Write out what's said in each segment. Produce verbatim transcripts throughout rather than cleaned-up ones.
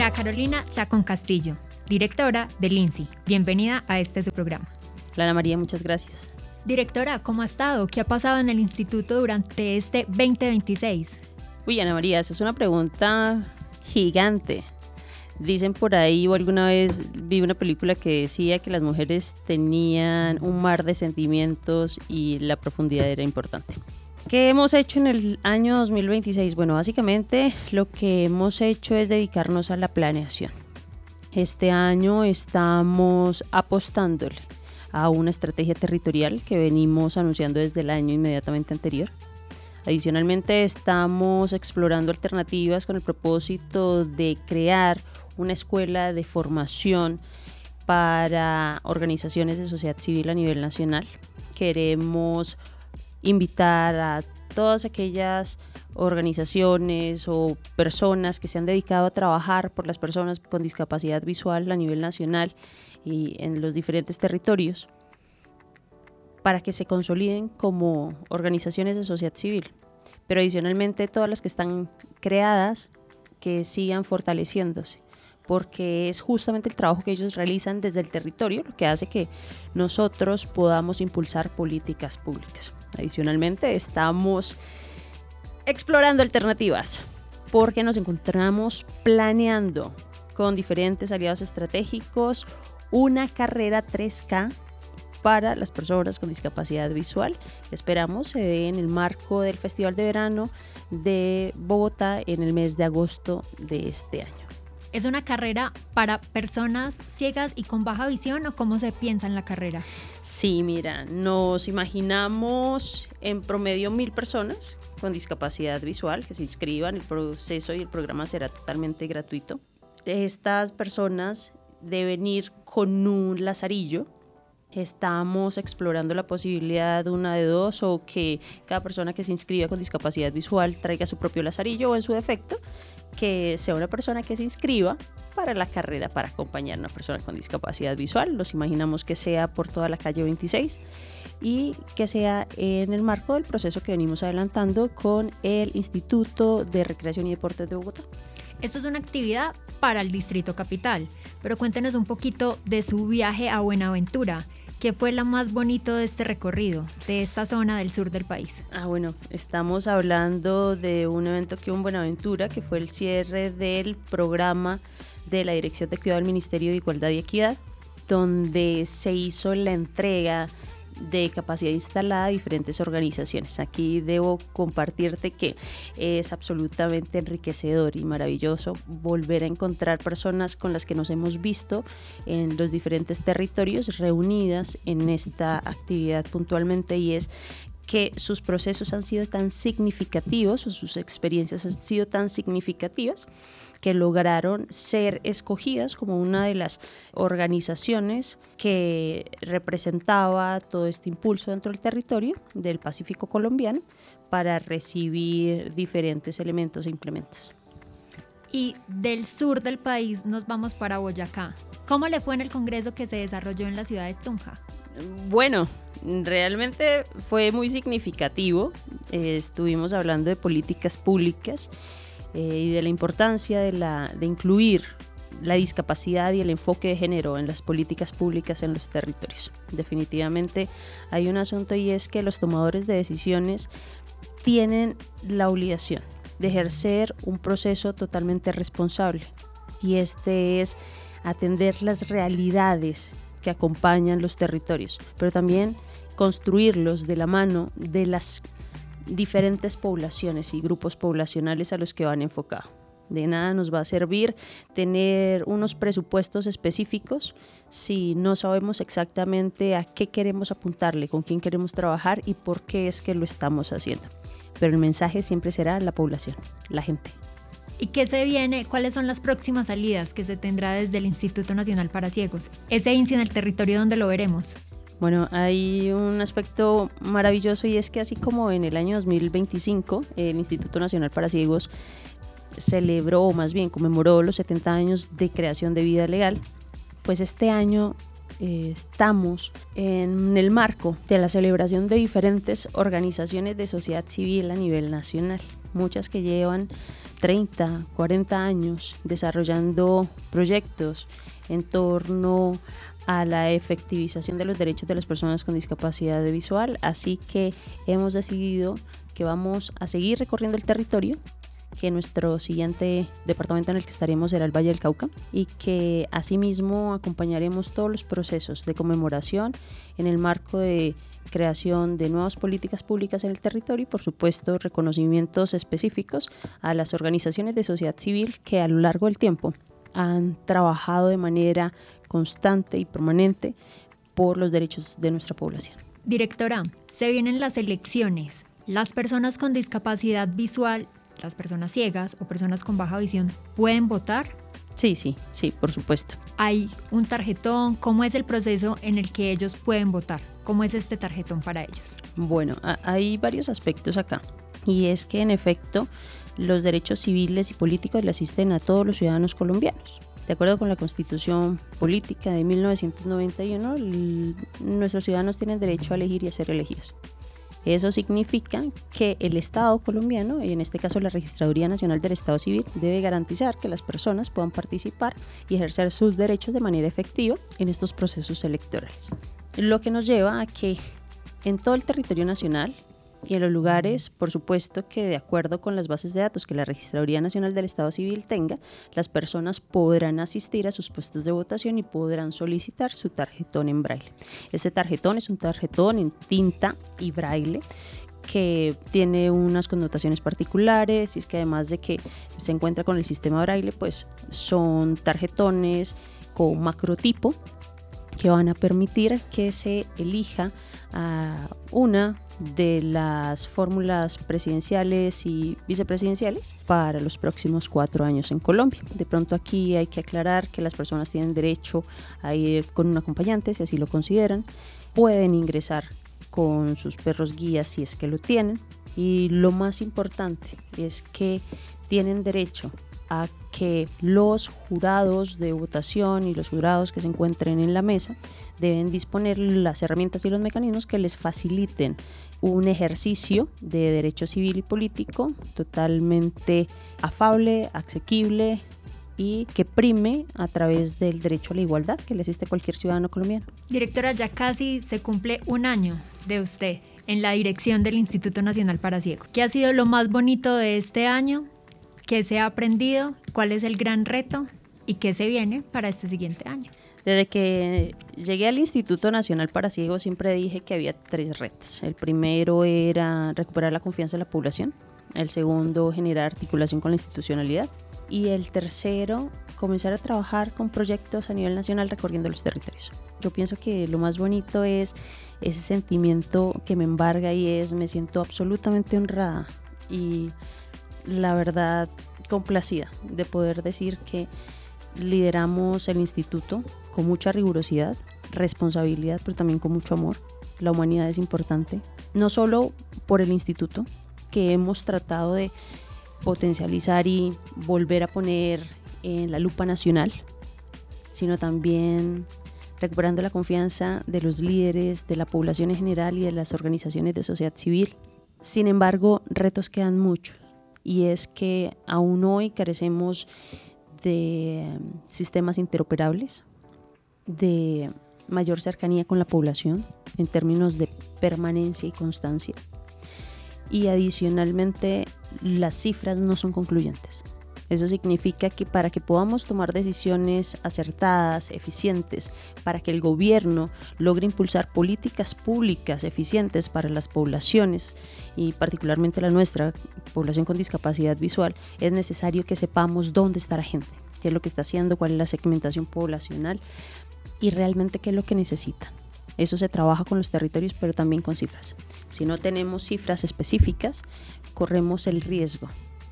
Andrea Carolina Chacón Castillo, directora del I N S I. Bienvenida a este su programa. Ana María, muchas gracias. Directora, ¿cómo ha estado? ¿Qué ha pasado en el instituto durante este veinte veintiséis? Uy, Ana María, esa es una pregunta gigante. Dicen por ahí, o alguna vez vi una película que decía que las mujeres tenían un mar de sentimientos y la profundidad era importante. ¿Qué hemos hecho en el año dos mil veintiséis? Bueno, básicamente lo que hemos hecho es dedicarnos a la planeación. Este año estamos apostándole a una estrategia territorial que venimos anunciando desde el año inmediatamente anterior. Adicionalmente, estamos explorando alternativas con el propósito de crear una escuela de formación para organizaciones de sociedad civil a nivel nacional. Queremos invitar a todas aquellas organizaciones o personas que se han dedicado a trabajar por las personas con discapacidad visual a nivel nacional y en los diferentes territorios para que se consoliden como organizaciones de sociedad civil, pero adicionalmente todas las que están creadas que sigan fortaleciéndose, porque es justamente el trabajo que ellos realizan desde el territorio lo que hace que nosotros podamos impulsar políticas públicas. Adicionalmente estamos explorando alternativas porque nos encontramos planeando con diferentes aliados estratégicos una carrera tres K para las personas con discapacidad visual. Esperamos se dé en el marco del Festival de Verano de Bogotá en el mes de agosto de este año. ¿Es una carrera para personas ciegas y con baja visión o cómo se piensa en la carrera? Sí, mira, nos imaginamos en promedio mil personas con discapacidad visual que se inscriban. El proceso y el programa será totalmente gratuito. Estas personas deben ir con un lazarillo. Estamos explorando la posibilidad de una de dos o que cada persona que se inscriba con discapacidad visual traiga su propio lazarillo o en su defecto que sea una persona que se inscriba para la carrera para acompañar a una persona con discapacidad visual. Los imaginamos que sea por toda la calle veintiséis y que sea en el marco del proceso que venimos adelantando con el Instituto de Recreación y Deportes de Bogotá. Esto es una actividad para el Distrito Capital, pero cuéntenos un poquito de su viaje a Buenaventura. ¿Qué fue lo más bonito de este recorrido, de esta zona del sur del país? Ah, bueno, estamos hablando de un evento que hubo en Buenaventura, que fue el cierre del programa de la Dirección de Cuidado del Ministerio de Igualdad y Equidad, donde se hizo la entrega de capacidad instalada a diferentes organizaciones. Aquí debo compartirte que es absolutamente enriquecedor y maravilloso volver a encontrar personas con las que nos hemos visto en los diferentes territorios reunidas en esta actividad puntualmente, y es que sus procesos han sido tan significativos o sus experiencias han sido tan significativas que lograron ser escogidas como una de las organizaciones que representaba todo este impulso dentro del territorio del Pacífico colombiano para recibir diferentes elementos e implementos. Y del sur del país nos vamos para Boyacá. ¿Cómo le fue en el congreso que se desarrolló en la ciudad de Tunja? Bueno, realmente fue muy significativo. Eh, estuvimos hablando de políticas públicas eh, y de la importancia de, la, de incluir la discapacidad y el enfoque de género en las políticas públicas en los territorios. Definitivamente hay un asunto, y es que los tomadores de decisiones tienen la obligación de ejercer un proceso totalmente responsable, y este es atender las realidades que acompañan los territorios, pero también construirlos de la mano de las diferentes poblaciones y grupos poblacionales a los que van enfocados. De nada nos va a servir tener unos presupuestos específicos si no sabemos exactamente a qué queremos apuntarle, con quién queremos trabajar y por qué es que lo estamos haciendo. Pero el mensaje siempre será la población, la gente. ¿Y qué se viene? ¿Cuáles son las próximas salidas que se tendrá desde el Instituto Nacional para Ciegos? Ese I N S I en el territorio, ¿dónde lo veremos? Bueno, hay un aspecto maravilloso, y es que así como en el año dos mil veinticinco el Instituto Nacional para Ciegos celebró, o más bien conmemoró los setenta años de creación de vida legal, pues este año eh, estamos en el marco de la celebración de diferentes organizaciones de sociedad civil a nivel nacional, muchas que llevan treinta, cuarenta años desarrollando proyectos en torno a la efectivización de los derechos de las personas con discapacidad visual, así que hemos decidido que vamos a seguir recorriendo el territorio, que nuestro siguiente departamento en el que estaremos será el Valle del Cauca y que asimismo acompañaremos todos los procesos de conmemoración en el marco de creación de nuevas políticas públicas en el territorio y por supuesto reconocimientos específicos a las organizaciones de sociedad civil que a lo largo del tiempo han trabajado de manera constante y permanente por los derechos de nuestra población. Directora, se vienen las elecciones. Las personas con discapacidad visual, las personas ciegas o personas con baja visión, ¿pueden votar? Sí, sí, sí, por supuesto. ¿Hay un tarjetón? ¿Cómo es el proceso en el que ellos pueden votar? ¿Cómo es este tarjetón para ellos? Bueno, hay varios aspectos acá y es que en efecto los derechos civiles y políticos le asisten a todos los ciudadanos colombianos. De acuerdo con la Constitución Política de mil novecientos noventa y uno, l- nuestros ciudadanos tienen derecho a elegir y a ser elegidos. Eso significa que el Estado colombiano, y en este caso la Registraduría Nacional del Estado Civil, debe garantizar que las personas puedan participar y ejercer sus derechos de manera efectiva en estos procesos electorales. Lo que nos lleva a que en todo el territorio nacional y en los lugares, por supuesto que de acuerdo con las bases de datos que la Registraduría Nacional del Estado Civil tenga, las personas podrán asistir a sus puestos de votación y podrán solicitar su tarjetón en braille. Este tarjetón es un tarjetón en tinta y braille que tiene unas connotaciones particulares y es que además de que se encuentra con el sistema braille, pues son tarjetones con macrotipo que van a permitir que se elija a una de las fórmulas presidenciales y vicepresidenciales para los próximos cuatro años en Colombia. De pronto aquí hay que aclarar que las personas tienen derecho a ir con un acompañante si así lo consideran, pueden ingresar con sus perros guías si es que lo tienen y lo más importante es que tienen derecho a que los jurados de votación y los jurados que se encuentren en la mesa deben disponer las herramientas y los mecanismos que les faciliten un ejercicio de derecho civil y político totalmente afable, asequible y que prime a través del derecho a la igualdad que le asiste a cualquier ciudadano colombiano. Directora, ya casi se cumple un año de usted en la dirección del Instituto Nacional para Ciegos. ¿Qué ha sido lo más bonito de este año? ¿Qué se ha aprendido? ¿Cuál es el gran reto? ¿Y qué se viene para este siguiente año? Desde que llegué al Instituto Nacional para Ciegos siempre dije que había tres retos. El primero era recuperar la confianza de la población, el segundo generar articulación con la institucionalidad y el tercero comenzar a trabajar con proyectos a nivel nacional recorriendo los territorios. Yo pienso que lo más bonito es ese sentimiento que me embarga y es me siento absolutamente honrada y la verdad complacida de poder decir que lideramos el instituto con mucha rigurosidad, responsabilidad, pero también con mucho amor. La humanidad es importante, no solo por el instituto, que hemos tratado de potencializar y volver a poner en la lupa nacional, sino también recuperando la confianza de los líderes, de la población en general y de las organizaciones de sociedad civil. Sin embargo, retos quedan muchos. Y es que aún hoy carecemos de sistemas interoperables, de mayor cercanía con la población en términos de permanencia y constancia. Y adicionalmente, las cifras no son concluyentes. Eso significa que para que podamos tomar decisiones acertadas, eficientes, para que el gobierno logre impulsar políticas públicas eficientes para las poblaciones y particularmente la nuestra, población con discapacidad visual, es necesario que sepamos dónde está la gente, qué es lo que está haciendo, cuál es la segmentación poblacional y realmente qué es lo que necesitan. Eso se trabaja con los territorios, pero también con cifras. Si no tenemos cifras específicas, corremos el riesgo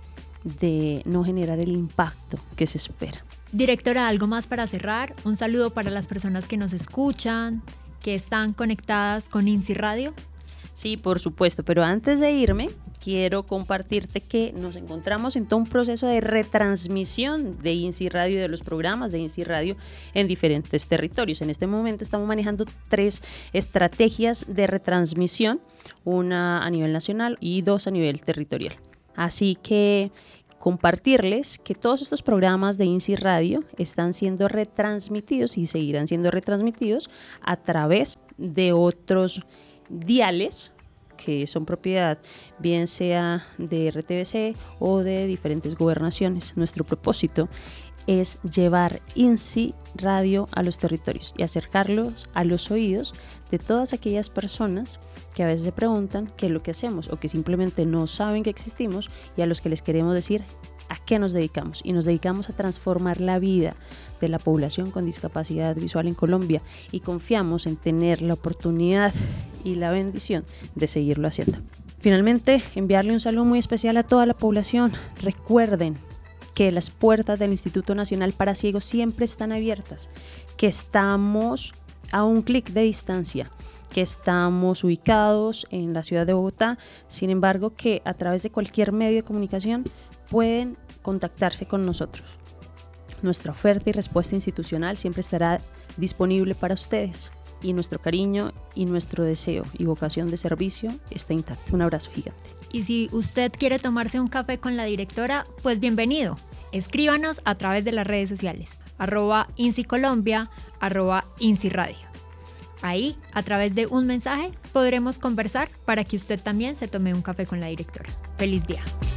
de no generar el impacto que se espera. Directora, ¿algo más para cerrar? Un saludo para las personas que nos escuchan, que están conectadas con INSI Radio. Sí, por supuesto, pero antes de irme, quiero compartirte que nos encontramos en todo un proceso de retransmisión de INSI Radio y de los programas de INSI Radio en diferentes territorios. En este momento estamos manejando tres estrategias de retransmisión, una a nivel nacional y dos a nivel territorial. Así que compartirles que todos estos programas de INSI Radio están siendo retransmitidos y seguirán siendo retransmitidos a través de otros diales que son propiedad bien sea de R T V C o de diferentes gobernaciones. Nuestro propósito es llevar INSI Radio a los territorios y acercarlos a los oídos de todas aquellas personas que a veces se preguntan qué es lo que hacemos o que simplemente no saben que existimos y a los que les queremos decir a qué nos dedicamos. Y nos dedicamos a transformar la vida de la población con discapacidad visual en Colombia y confiamos en tener la oportunidad y la bendición de seguirlo haciendo. Finalmente, enviarle un saludo muy especial a toda la población. Recuerden que las puertas del Instituto Nacional para Ciegos siempre están abiertas, que estamos a un clic de distancia, que estamos ubicados en la ciudad de Bogotá, sin embargo que a través de cualquier medio de comunicación pueden contactarse con nosotros. Nuestra oferta y respuesta institucional siempre estará disponible para ustedes y nuestro cariño y nuestro deseo y vocación de servicio está intacto. Un abrazo gigante. Y si usted quiere tomarse un café con la directora, pues bienvenido. Escríbanos a través de las redes sociales, arroba INSI Colombia, arroba INSI Radio. Ahí, a través de un mensaje, podremos conversar para que usted también se tome un café con la directora. ¡Feliz día!